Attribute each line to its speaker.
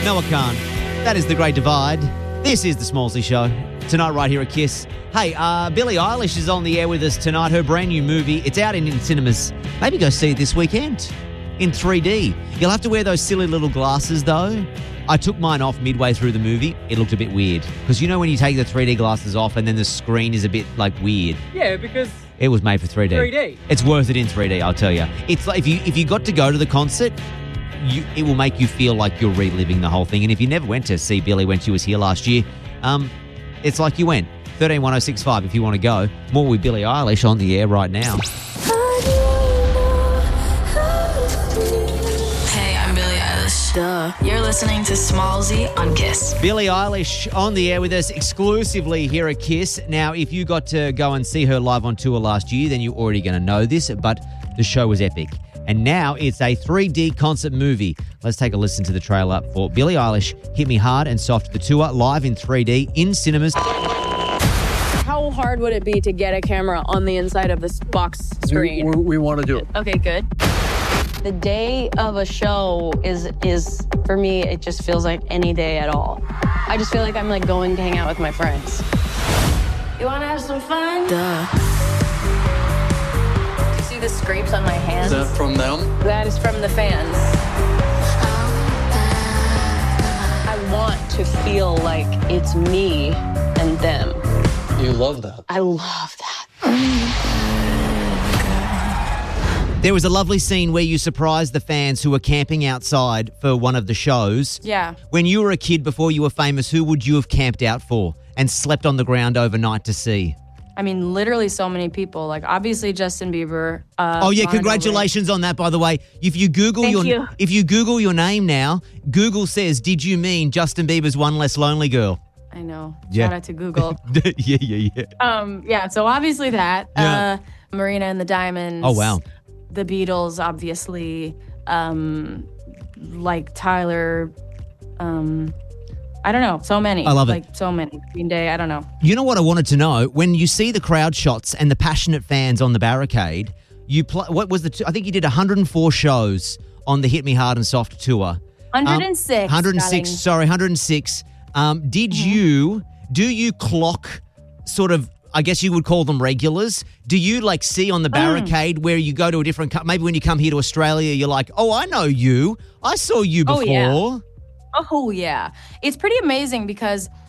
Speaker 1: Noah Khan. That is The Great Divide. This is The Smallsy Show. Tonight right here at Kiss. Hey, Billie Eilish is on the air with us tonight. Her brand new movie. It's out in cinemas. Maybe go see it this weekend in 3D. You'll have to wear those silly little glasses, though. I took mine off midway through the movie. It looked a bit weird. Because you know when you take the 3D glasses off and then the screen is a bit, weird?
Speaker 2: Yeah, because
Speaker 1: it was made for 3D.
Speaker 2: 3D.
Speaker 1: It's worth it in 3D, I'll tell you. It's like if you got to go to the concert, it will make you feel like you're reliving the whole thing. And if you never went to see Billie when she was here last year, it's like you went. 131065 if you want to go. More with Billie Eilish on the air right now.
Speaker 3: Hey, I'm Billie Eilish. Duh. You're listening to Smallsy on Kiss.
Speaker 1: Billie Eilish on the air with us exclusively here at Kiss. Now, if you got to go and see her live on tour last year, then you're already going to know this, but the show was epic. And now it's a 3D concert movie. Let's take a listen to the trailer for Billie Eilish, Hit Me Hard and Soft, the tour, live in 3D in cinemas.
Speaker 4: How hard would it be to get a camera on the inside of this box screen?
Speaker 5: We want to do it.
Speaker 4: Okay, good. The day of a show is for me, it just feels like any day at all. I just feel like I'm going to hang out with my friends. You want to have some fun?
Speaker 3: Duh.
Speaker 4: Do you see the scrapes on my hands?
Speaker 5: Is that from them?
Speaker 4: That is from the fans. I want to feel like it's me and them.
Speaker 5: You love that.
Speaker 4: I love that.
Speaker 1: There was a lovely scene where you surprised the fans who were camping outside for one of the shows.
Speaker 4: Yeah.
Speaker 1: When you were a kid before you were famous, who would you have camped out for and slept on the ground overnight to see?
Speaker 6: I mean, literally so many people. Obviously Justin Bieber.
Speaker 1: Oh yeah, congratulations on that, by the way. If you Google if you Google your name now, Google says, "Did you mean Justin Bieber's One Less Lonely Girl?"
Speaker 6: I know.
Speaker 1: Yeah.
Speaker 6: Shout out to Google.
Speaker 1: Yeah.
Speaker 6: Yeah, so obviously that.
Speaker 1: Yeah.
Speaker 6: Marina and the Diamonds.
Speaker 1: Oh wow.
Speaker 6: The Beatles, obviously. Tyler. I don't know. So many.
Speaker 1: I love it.
Speaker 6: So many. Green Day. I don't know.
Speaker 1: You know what I wanted to know? When you see the crowd shots and the passionate fans on the barricade, what was I think you did 104 shows on the Hit Me Hard and Soft tour.
Speaker 6: 106.
Speaker 1: 106. Sorry, 106. Do you clock sort of, I guess you would call them regulars? Do you see on the barricade where you go to a different, maybe when you come here to Australia, you're like, oh, I know you. I saw you before.
Speaker 6: Oh, yeah. It's pretty amazing because